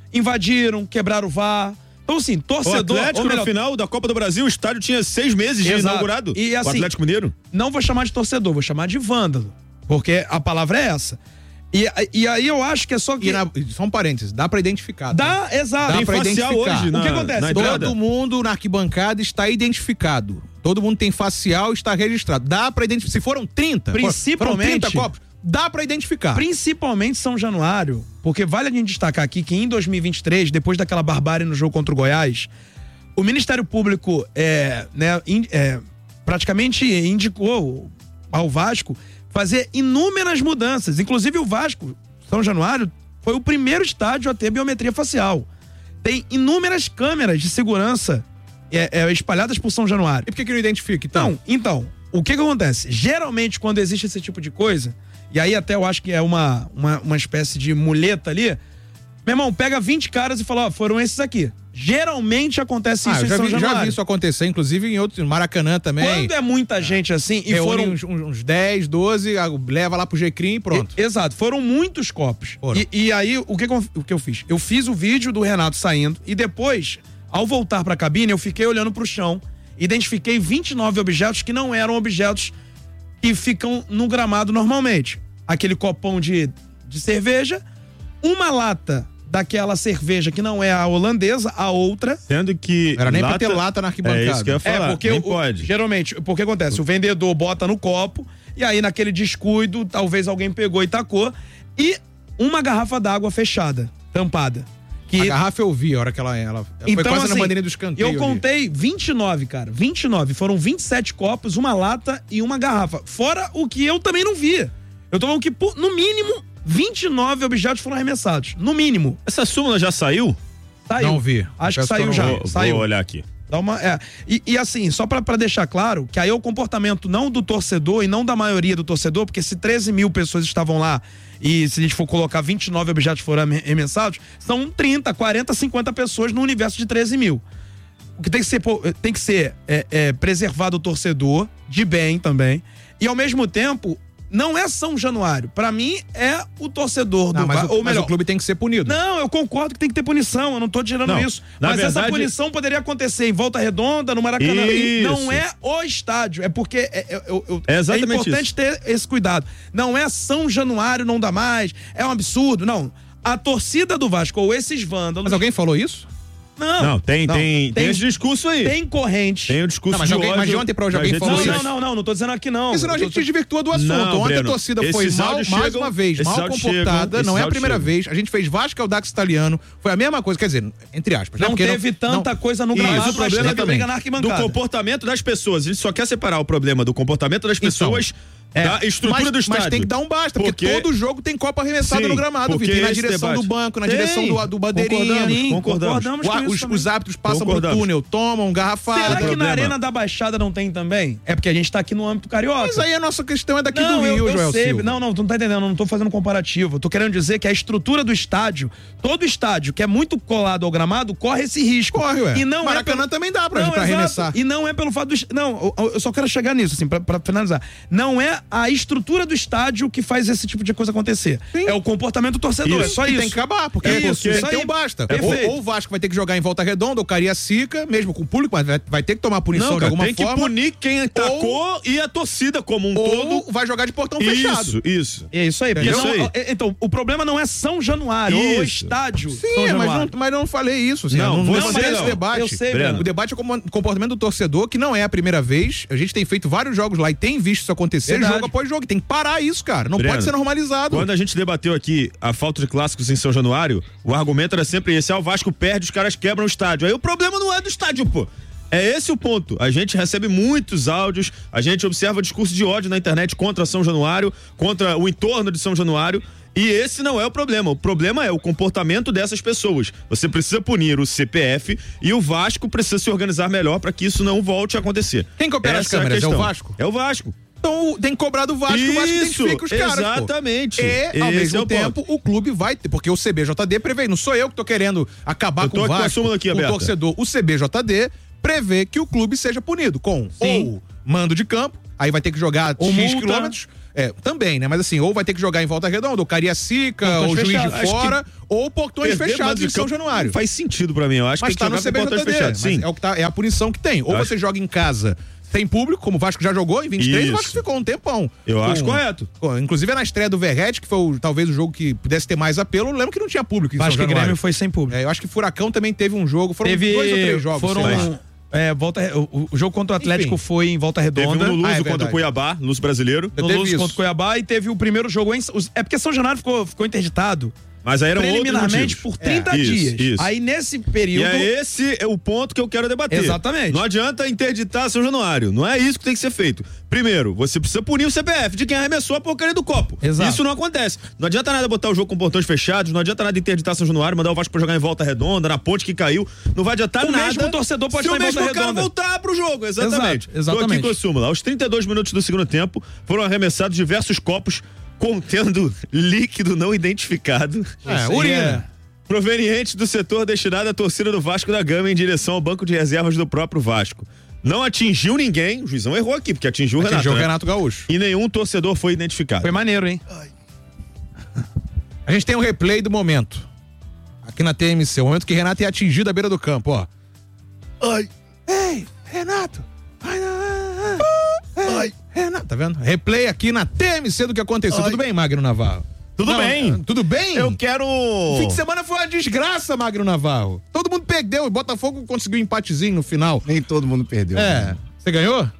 invadiram, quebraram o V A R. Então, assim, torcedor... O Atlético, melhor, no final da Copa do Brasil, o estádio tinha seis meses de Exato. inaugurado. E, assim, o Atlético Mineiro. Não vou chamar de torcedor, vou chamar de vândalo. Porque a palavra é essa. E, e aí eu acho que é só que... E na, só um parênteses, dá pra identificar. Dá, tá? exato. Dá pra identificar. Hoje, na, o que acontece? Todo mundo na arquibancada está identificado. Todo mundo tem facial, está registrado. Dá pra identificar. Se foram trinta, Principalmente, foram trinta copos, dá pra identificar. Principalmente São Januário, porque vale a gente destacar aqui que em dois mil e vinte e três, depois daquela barbárie no jogo contra o Goiás, o Ministério Público é, né, in, é, praticamente indicou ao Vasco fazer inúmeras mudanças. Inclusive o Vasco, São Januário, foi o primeiro estádio a ter biometria facial. Tem inúmeras câmeras de segurança é, é, espalhadas por São Januário. E por que que não identifica, então? Então, então o que que acontece? Geralmente, quando existe esse tipo de coisa, e aí até eu acho que é uma, uma, uma espécie de muleta ali, meu irmão, pega vinte caras e fala, ó, foram esses aqui. Geralmente acontece ah, isso eu em já São vi, Januário. já vi isso acontecer, inclusive em outros, Maracanã também. Quando é muita gente assim, e Reúne foram uns, uns dez, doze, leva lá pro G-Crim e pronto. E, exato, foram muitos copos. E, e aí, o que, que eu, o que eu fiz? Eu fiz o vídeo do Renato saindo e depois, ao voltar pra cabine, eu fiquei olhando pro chão, identifiquei vinte e nove objetos que não eram objetos que ficam no gramado normalmente. Aquele copão de, de cerveja, uma lata daquela cerveja que não é a holandesa, a outra. Sendo que. Era nem lata, pra ter lata na arquibancada. É isso que eu ia falar. É, porque nem o, pode. Geralmente, porque acontece? O vendedor bota no copo e aí naquele descuido, talvez alguém pegou e tacou. E uma garrafa d'água fechada, tampada. Que... A garrafa eu vi a hora que ela, ela, ela então, foi quase assim, na bandeirinha do escanteio. Eu contei ali. vinte e nove, cara. vinte e nove. Foram vinte e sete copos, uma lata e uma garrafa. Fora o que eu também não via. Eu tô falando que, no mínimo, vinte e nove objetos foram arremessados. No mínimo. Essa súmula já saiu? Saiu. Não vi. Acho que saiu já. Vou, saiu. Vou olhar aqui. Dá uma, é. e, e assim, só pra, pra deixar claro, que aí é o comportamento não do torcedor e não da maioria do torcedor, porque se treze mil pessoas estavam lá e se a gente for colocar vinte e nove objetos foram arremessados, são trinta, quarenta, cinquenta pessoas no universo de treze mil. O que tem que ser, tem que ser é, é, preservado o torcedor, de bem também, e ao mesmo tempo, não é São Januário. Pra mim, é o torcedor do... Não, mas, Va- o, ou mas melhor, o clube tem que ser punido. Não, eu concordo que tem que ter punição, eu não tô tirando Não, isso. na Mas essa verdade- punição poderia acontecer em Volta Redonda, no Maracanã. E Isso. não é o estádio, é porque é, é, eu- eu- É exatamente é importante isso. ter esse cuidado. Não é São Januário, não dá mais, é um absurdo, não. A torcida do Vasco, ou esses vândalos... Mas alguém falou isso? Não, Não, tem, tem, tem esse discurso aí. Tem corrente. Tem o discurso Não, mas de alguém- ódio mas de ontem pra hoje nas alguém redes falou Não, sociais. não, não, não, não tô dizendo aqui não. Porque senão a Eu gente tô- desvirtua do assunto. Não, Ontem Breno, a torcida foi esses mal, áudios mais chegam- uma vez, esses mal áudios comportada. chegam, não é a esses primeira áudios vez. A gente fez Vasco Audax Italiano. Foi a mesma coisa, quer dizer, entre aspas. né? Não Porque teve tanta coisa no gramado, Mas o mas problema teve também briga na arquibancada. do comportamento das pessoas. A gente só quer separar o problema do comportamento das pessoas É, da estrutura mas, do estádio. Mas tem que dar um basta, porque, Porque- todo jogo tem copa arremessada Sim, no gramado, porque Vitor. Na esse direção debate. do banco, na Tem. direção do, do bandeirinha. Concordamos, Sim, concordamos. concordamos O- com isso os, também. os árbitros passam Concordamos. pro túnel, tomam garrafada. Será que na problema. Arena da Baixada não tem também? É porque a gente tá aqui no âmbito carioca. Mas aí a nossa questão é daqui não, do Rio, eu, eu Joel sei. Silva. Não, não, tu não tá entendendo, eu não tô fazendo comparativo. Eu tô querendo dizer que a estrutura do estádio, todo estádio que é muito colado ao gramado, corre esse risco. Corre, ué. E não Maracanã é pelo... também dá pra, não, pra exato. arremessar. E não é pelo fato do... Não, eu, eu só quero chegar nisso, assim, pra, pra finalizar. Não é a estrutura do estádio que faz esse tipo de coisa acontecer. Sim. É o comportamento do torcedor, é só que isso. tem que acabar, porque, É porque isso, tem isso que ter aí. um basta. É ou, perfeito. ou o Vasco vai ter que jogar em Volta Redonda, ou Cariacica, mesmo com o público, mas vai, vai ter que tomar punição Não, de cara, alguma tem forma. que punir quem atacou e a torcida como um ou todo. vai jogar de portão fechado. Isso, isso. É isso aí. porque Isso não- aí. é- Então, o problema não é São Januário, ou o Isso. estádio Sim, São mas Januário. não, mas não falei isso. Assim, Não, não, não, você não falei não. esse debate. Eu sei, Breno. O debate é o comportamento do torcedor, que não é a primeira vez. A gente tem feito vários jogos lá e tem visto isso acontecer Verdade. jogo após jogo. Tem que parar isso, cara. Não Breno, pode ser normalizado. Quando a gente debateu aqui a falta de clássicos em São Januário, o argumento era sempre esse: ah, o Vasco perde, os caras quebram o estádio. Aí o problema não é do estádio, pô. É esse o ponto. A gente recebe muitos áudios, a gente observa discurso de ódio na internet contra São Januário, contra o entorno de São Januário. E esse não é o problema. O problema é o comportamento dessas pessoas. Você precisa punir o C P F e o Vasco precisa se organizar melhor para que isso não volte a acontecer. Quem que opera as Essa é a câmeras? É o questão. Vasco? É o Vasco. Então tem que cobrar do Vasco, o Vasco Isso, identifica os caras. pô. exatamente. E, ao Esse é mesmo o tempo, o clube vai ter, porque o C B J D prevê, não sou eu que tô querendo acabar Eu tô com o aqui com a Vasco, súmula aqui com o aberta. torcedor. O C B J D prevê que o clube seja punido com ou mando de campo, aí vai ter que jogar Ou X multa. quilômetros, É, também, né? Mas assim, ou vai ter que jogar em Volta Redonda, ou Cariacica, Portões ou Juiz fechados. de Fora, Acho que ou portões perder fechados mais em São de campo Januário. não faz sentido pra mim, eu acho Mas que tá tem no que jogar com portões C B J D, fechados. mas Sim. é, o que tá, é a punição que tem. Ou Eu você acho- joga em casa sem público, como o Vasco já jogou em vinte e três, o Isso. Vasco ficou um tempão. Eu acho Com- correto. com- Inclusive na estreia do Verrete, que foi o- talvez o jogo que pudesse ter mais apelo, eu lembro que não tinha público em Vasco São e Januário. Grêmio foi sem público. É, eu acho que Furacão também teve um jogo, foram Teve dois ou três jogos. Foram, sei lá. é, volta, o, o jogo contra o Atlético Enfim. foi em Volta Redonda. Teve um no Luso Ah, é contra o verdade. Cuiabá, Luso brasileiro. No Luso contra o Cuiabá e teve o primeiro jogo em. os- É porque São Januário ficou, ficou interditado. Mas aí eram outros preliminarmente motivos. por trinta É, isso, dias. isso. Aí nesse E período. é esse é o ponto que eu quero debater. Exatamente. Não adianta interditar São Januário. Não é isso que tem que ser feito. Primeiro, você precisa punir o C B F de quem arremessou a porcaria do copo. Exato. Isso não acontece. Não adianta nada botar o jogo com portões fechados, não adianta nada interditar São Januário, mandar o Vasco pra jogar em Volta Redonda, na ponte que caiu. Não vai adiantar O nada. mesmo torcedor pode se estar o em mesmo Volta cara Redonda. voltar pro jogo. Exatamente. Exato, exatamente. Tô aqui com a súmula. Aos trinta e dois minutos do segundo tempo, foram arremessados diversos copos contendo líquido não identificado. É, urina. Proveniente do setor destinado à torcida do Vasco da Gama em direção ao banco de reservas do próprio Vasco. Não atingiu ninguém, o juizão errou aqui, porque atingiu o Renato. Atingiu o né? Renato Gaúcho. E nenhum torcedor foi identificado. Foi maneiro, hein? A gente tem um replay do momento. Aqui na T M C, o momento que Renato é atingido à beira do campo, ó. Ai. Ei, Renato! Ai, ai, Renato, tá vendo? Replay aqui na T M C do que aconteceu. Tudo bem, Magno Navarro? Tudo Não, bem. Tudo bem? Eu quero. O fim de semana foi uma desgraça, Magno Navarro. Todo mundo perdeu. O Botafogo conseguiu um empatezinho no final. Nem todo mundo perdeu. É. né? Você ganhou?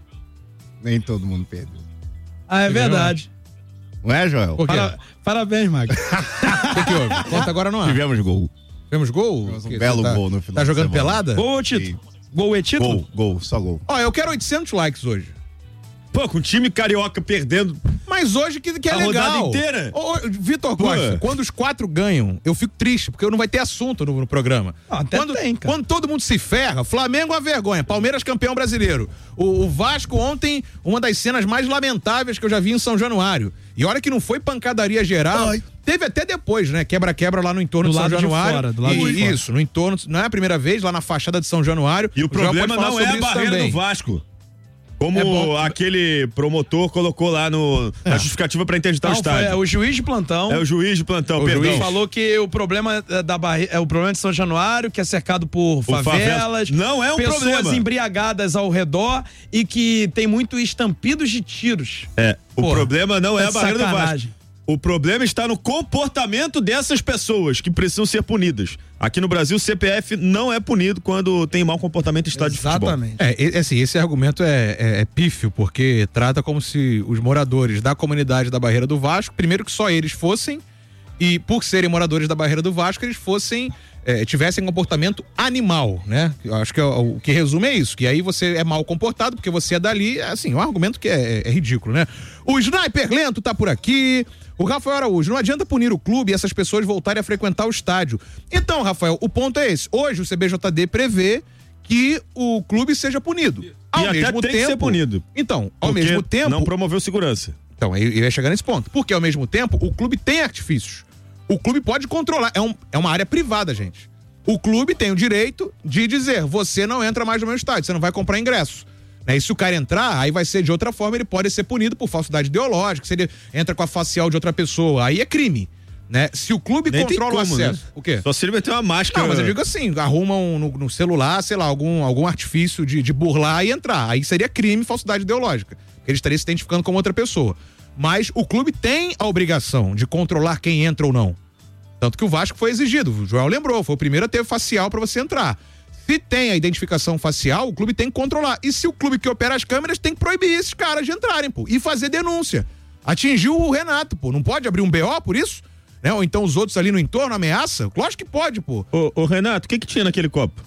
Nem todo mundo perdeu. Ah, é Você verdade. Não é, Joel? Por quê? Para- Parabéns, Mag. O que, que houve? Conta agora no ar. Tivemos gol. Tivemos gol? Tivemos um Que, belo você tá, gol no final Tá de jogando semana. pelada? Gol ou título? Gol é título? Gol, gol, só gol. Ó, eu quero oitocentos likes hoje. Pô, com o time carioca perdendo. Mas hoje que, que é A legal. rodada inteira? Ô, ô, Vitor Pô. Costa, quando os quatro ganham, eu fico triste, porque não vai ter assunto no, no programa. Ah, até quando, tem, cara. quando todo mundo se ferra, Flamengo é uma vergonha, Palmeiras campeão brasileiro. O, o Vasco ontem, uma das cenas mais lamentáveis que eu já vi em São Januário. E olha que não foi pancadaria geral. Ai. Teve até depois, né? Quebra-quebra lá no entorno Do de São lado de Januário. fora, do lado E- de fora. Isso, no entorno, não é a primeira vez, lá na fachada de São Januário. E o Joel problema pode falar não é sobre a isso barreira também. do Vasco. Como É bom. aquele promotor colocou lá no, na justificativa pra interditar Não, o foi, estádio. é o juiz de plantão. É o juiz de plantão, O perdão. juiz falou que o problema é da barreira, é o problema de São Januário, que é cercado por favela. favelas, Não é um pessoas problema. embriagadas ao redor e que tem muito estampidos de tiros. É, o Porra, problema não é tá a de barreira do sacanagem. Vasco. O problema está no comportamento dessas pessoas que precisam ser punidas. Aqui no Brasil, o C P F não é punido quando tem mau comportamento em estádio de futebol. Exatamente. É, e- assim, esse argumento é, é, é pífio, porque trata como se os moradores da comunidade da Barreira do Vasco, primeiro que só eles fossem, e por serem moradores da Barreira do Vasco, eles fossem, é, tivessem comportamento animal, né? Eu acho que é o, o que resume é isso, que aí você é mal comportado, porque você é dali, assim, é um argumento que é, é ridículo, né? O Sniper Lento tá por aqui. O Rafael Araújo, não adianta punir o clube e essas pessoas voltarem a frequentar o estádio. Então, Rafael, o ponto é esse. Hoje o C B J D prevê que o clube seja punido. Ao E até mesmo tem tempo, que ser punido. Então, ao Porque mesmo tempo. não promoveu segurança. Então, eu ia chegar nesse ponto. Porque ao mesmo tempo, o clube tem artifícios. O clube pode controlar. É, um, é uma área privada, gente. O clube tem o direito de dizer: você não entra mais no meu estádio, você não vai comprar ingresso. Né? E se o cara entrar, aí vai ser de outra forma, ele pode ser punido por falsidade ideológica, se ele entra com a facial de outra pessoa, aí é crime. Né? Se o clube Nem tem controla como, o acesso. né? O quê? Só se ele meter uma máscara. Não, mas eu digo assim, arrumam no, no celular, sei lá, algum, algum artifício de, de burlar e entrar. Aí seria crime, falsidade ideológica. Porque ele estaria se identificando como outra pessoa. Mas o clube tem a obrigação de controlar quem entra ou não. Tanto que o Vasco foi exigido. O Joel lembrou, foi o primeiro a ter facial para você entrar. Se tem a identificação facial, o clube tem que controlar. E se o clube que opera as câmeras tem que proibir esses caras de entrarem, pô. E fazer denúncia. Atingiu o Renato, pô. Não pode abrir um B O por isso? Né? Ou então os outros ali no entorno ameaça? Lógico que pode, pô. Ô, ô Renato, o que que tinha naquele copo?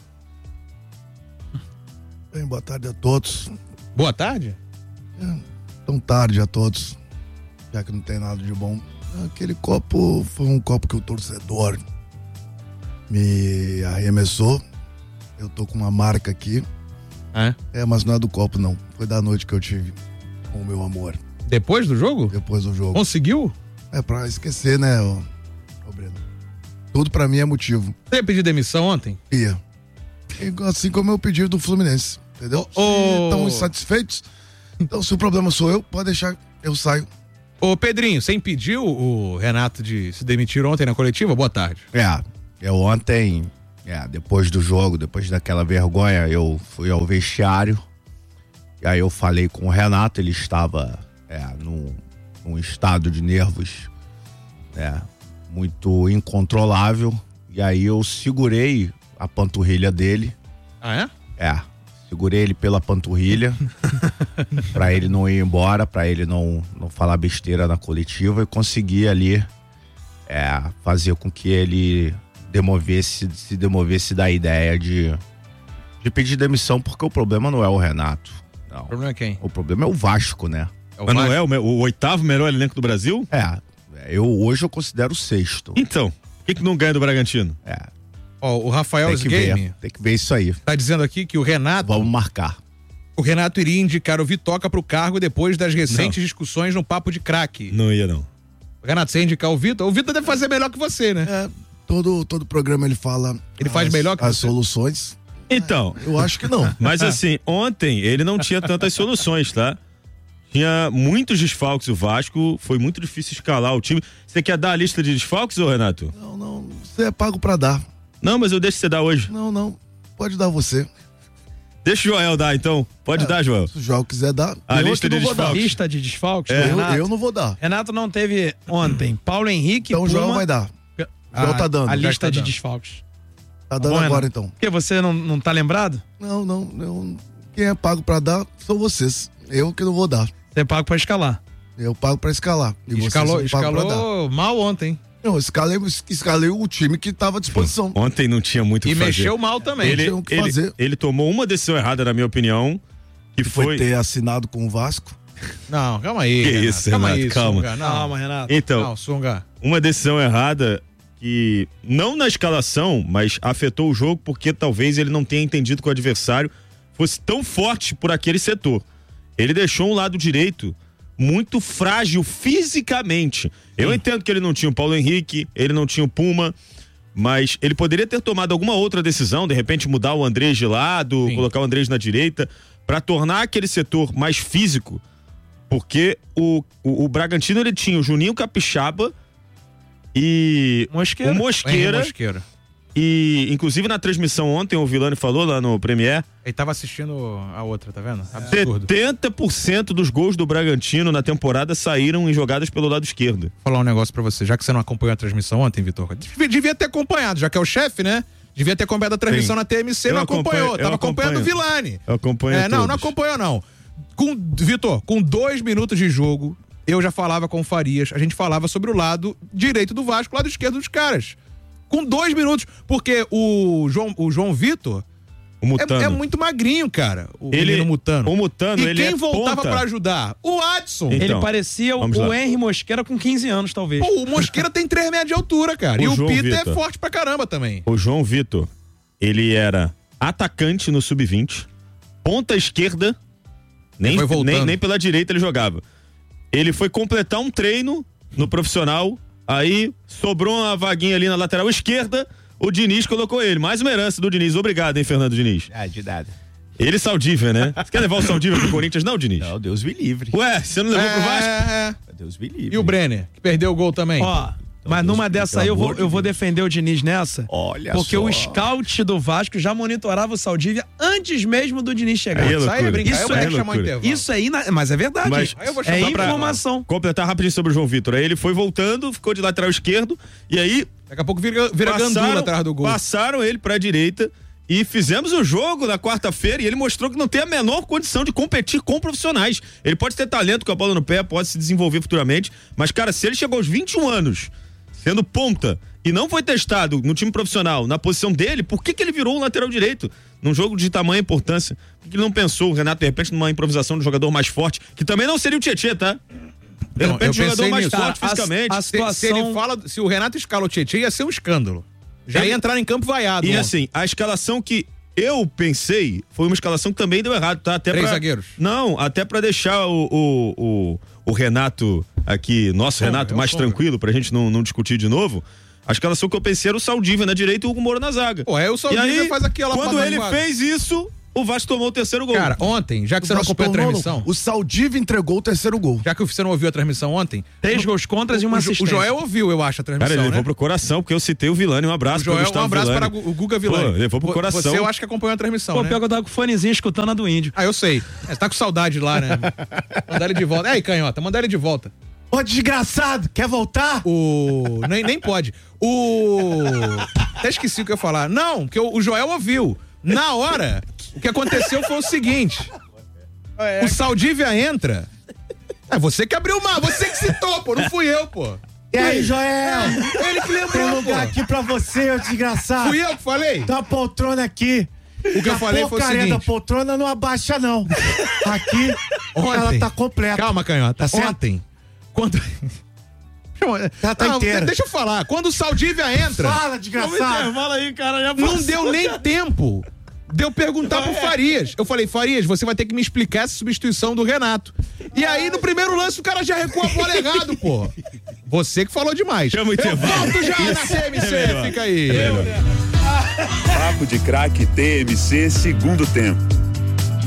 Bem, boa tarde a todos. Boa tarde? É, tão tarde a todos, já que não tem nada de bom. Aquele copo foi um copo que o torcedor me arremessou. Eu tô com uma marca aqui. É? É, mas não é do copo, não. Foi da noite que eu tive com o meu amor. Depois do jogo? Depois do jogo. Conseguiu? É pra esquecer, né, ô, ô Breno? Tudo pra mim é motivo. Você ia pedir demissão ontem? Ia. Assim como eu pedi do Fluminense, entendeu? Ô, ô. Se estão insatisfeitos, então se o problema sou eu, pode deixar, eu saio. Ô Pedrinho, você impediu o Renato de se demitir ontem na coletiva? Boa tarde. É, eu ontem, é, depois do jogo, depois daquela vergonha, eu fui ao vestiário e aí eu falei com o Renato, ele estava é, num, num estado de nervos é, muito incontrolável e aí eu segurei a panturrilha dele. Ah, é? É, segurei ele pela panturrilha pra ele não ir embora, pra ele não, não falar besteira na coletiva e consegui ali é, fazer com que ele demovesse, se demovesse da ideia de, de pedir demissão, porque o problema não é o Renato. Não. O problema é quem? O problema é o Vasco, né? É o Mas Vasco. Não é o, me- o oitavo melhor elenco do Brasil? É, eu hoje eu considero o sexto. Então, por que, que não ganha do Bragantino? É. Ó, o Rafael Tem que Game ver, tem que ver isso aí. tá dizendo aqui que o Renato... Vamos marcar. O Renato iria indicar o Vitoca pro cargo depois das recentes Não. discussões no Papo de Craque. Não ia, não. Renato, você ia indicar o Vitor? O Vitor deve fazer melhor que você, né? É, todo, todo programa ele fala. Ele faz as, melhor que as você? soluções. Então. Eu acho que não. Mas assim, ontem ele não tinha tantas soluções, tá? Tinha muitos desfalques o Vasco, foi muito difícil escalar o time. Você quer dar a lista de desfalques, ô Renato? Não, não, você é pago pra dar. Não, mas eu deixo você dar hoje. Não, não, pode dar você. Deixa o Joel dar, então. Pode É, dar, Joel. Se o Joel quiser dar, A eu lista que de não vou dar. desfalques. Lista de desfalques É, do eu, Renato. eu não vou dar. Renato não teve ontem. Paulo Henrique, Então o Joel Puma- vai dar. O A, Joel tá dando. a Já lista tá de dando. desfalques. Tá dando bom, agora Renato? então. Por que você não, não tá lembrado? Não, não, eu, quem é pago pra dar são vocês. Eu que não vou dar. Você é pago pra escalar. Eu pago pra escalar. E vocês Escalou, são pagos pra dar. escalou mal ontem. Não, eu escalei, escalei o time que tava à disposição. Ontem não tinha muito o E que fazer. mexeu mal também. Ele, Não tinha o que ele, fazer. ele tomou uma decisão errada, na minha opinião, que Foi foi... ter assinado com o Vasco. Não, calma aí. Que Renato. isso, calma Renato, aí, calma. Sunga. Não, Calma, Renato. Então, não, Sunga. uma decisão errada que não na escalação, mas afetou o jogo porque talvez ele não tenha entendido que o adversário fosse tão forte por aquele setor. Ele deixou um lado direito muito frágil fisicamente. Eu entendo que ele não tinha o Paulo Henrique, ele não tinha o Puma, mas ele poderia ter tomado alguma outra decisão, de repente mudar o Andrés de lado, Sim. colocar o Andrés na direita, para tornar aquele setor mais físico, porque o, o, o Bragantino ele tinha o Juninho Capixaba e Mosqueira. o Mosqueira, Henry Mosqueira. e inclusive na transmissão ontem o Vilani falou lá no Premier, Ele tava assistindo a outra, tá vendo? Absurdo. setenta por cento dos gols do Bragantino na temporada saíram em jogadas pelo lado esquerdo. Vou falar um negócio pra você. Já que você não acompanhou a transmissão ontem, Vitor, devia, devia ter acompanhado, já que é o chefe, né? Devia ter acompanhado a transmissão Sim. na T M C, Eu não acompanho- acompanhou. eu Tava acompanhando o acompanho. Vilani. Eu acompanho É, não, não todos. acompanhou, não. Com, Vitor, com dois minutos de jogo, eu já falava com o Farias, a gente falava sobre o lado direito do Vasco, o lado esquerdo dos caras. Com dois minutos, porque o João, o João Vitor O Mutano. é, é muito magrinho, cara. O Ele- menino Mutano. o Mutano, e ele quem é voltava ponta. pra ajudar? O Adson. Então, Ele parecia o, vamos o lá. Henry Mosqueira com quinze anos, talvez. Pô, o Mosqueira tem três metros de altura, cara. O e o João Peter Vitor. é forte pra caramba também. O João Vitor, ele era atacante no sub vinte, ponta esquerda, nem, Ele foi voltando. nem, nem pela direita ele jogava. Ele foi completar um treino no profissional, aí sobrou uma vaguinha ali na lateral esquerda, o Diniz colocou ele. Mais uma herança do Diniz. Obrigado, hein, Fernando Diniz. Ah, de nada. Ele Saldívia, né? Você quer levar o Saldívia pro Corinthians? Não, Diniz? Não, Deus me livre. Ué, você não levou pro Vasco? É, é. Deus me livre. E o Brenner, que perdeu o gol também. Ó, mas numa dessa aí eu vou, eu vou defender o Diniz nessa. Olha Porque só. o scout do Vasco já monitorava o Saldívia antes mesmo do Diniz chegar. Aí é Isso aí é loucura. brincar. Isso eu vou é ter que chamar o loucura. intervalo. Isso aí, na- mas é verdade. Mas Aí eu vou é chamar pra- informação. Completar rapidinho sobre o João Vitor. Aí ele foi voltando, ficou de lateral esquerdo, e aí Daqui a pouco vira, vira gandula atrás do gol. passaram ele pra direita e fizemos o jogo na quarta-feira e ele mostrou que não tem a menor condição de competir com profissionais. Ele pode ter talento com a bola no pé, pode se desenvolver futuramente, mas cara, se ele chegou aos vinte e um anos sendo ponta e não foi testado no time profissional, na posição dele, por que que ele virou um lateral direito? Num jogo de tamanha importância. Por que ele não pensou, o Renato, de repente, numa improvisação do jogador mais forte, que também não seria o Tietê, tá? De Não, repente, eu o jogador pensei mais nisso. forte A- a- fisicamente. a Se, se ele situação- fala, se o Renato escala o Tietchan, ia ser um escândalo. Já Ele- ia entrar em campo vaiado. E ontem. assim, a escalação que eu pensei foi uma escalação que também deu errado, tá? Até Três pra, zagueiros. Não, até pra deixar o, o, o, o Renato aqui, nosso Sombra, Renato, é o mais Sombra. tranquilo, pra gente não, não discutir de novo. A escalação que eu pensei era o Saldívia na direita e o Hugo Moura na zaga. Pô, aí o Saldívia e aí, faz aquela quando ele manuada. fez isso, o Vasco tomou o terceiro gol. Cara, ontem, já que você não acompanhou a transmissão... O Saldiva entregou o terceiro gol. Já que você não ouviu a transmissão ontem... Três gols contras e uma o, assistência. O Joel ouviu, eu acho, a transmissão, Cara, ele levou né? pro coração, porque eu citei o Vilani. Um abraço O Joel, pro Gustavo um abraço Villani. para o Guga Villani. Pô, levou pro coração. Você, eu acho que acompanhou a transmissão, Pô, né? pior que eu tava com o fonezinho escutando a do Índio. Ah, eu sei. É, tá com saudade lá, né? Mandar ele de volta. E aí, canhota, mandar ele de volta. Ô, desgraçado, quer voltar? O... Nem, nem pode. O... Até esqueci o que eu ia falar. Não, porque o, o Joel ouviu. Na hora, o que aconteceu foi o seguinte. O Saldívia entra. É você que abriu o mar, você que citou, pô. Não fui eu, pô. E aí, Joel? Ele que lembrou, Tem lugar pô. aqui pra você, ô desgraçado. Fui eu que falei? Tem uma poltrona aqui. O que eu falei foi o seguinte. da poltrona não abaixa, não. Aqui, Ontem, ela tá completa. Calma, canhota. Tá Ontem, quando... Ela tá Não, inteira. deixa eu falar. Quando o Saldívia entra... Fala, desgraçado. Fala aí, cara. Já Não passou. deu nem tempo de eu perguntar pro Farias. Eu falei, Farias, você vai ter que me explicar essa substituição do Renato. E aí, no primeiro lance, o cara já recua a bola errado, pô. Você que falou demais. Chama o Eu intervalo. volto já na T M C, É melhor. fica aí. É melhor. Papo de Craque T M C, segundo tempo.